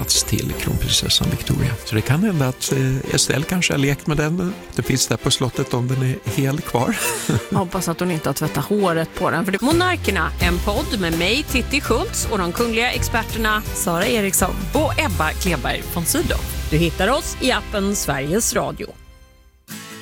överlämnats till kronprinsessan Victoria. Så det kan hända att Estelle kanske har lekt med den. Det finns där på slottet om den är helt kvar. Jag hoppas att hon inte har tvättat håret på den. För det... Monarkerna, en podd med mig, Titti Schultz, och de kungliga experterna Sara Eriksson och Ebba Kleberg von Sydow. Du hittar oss i appen Sveriges Radio.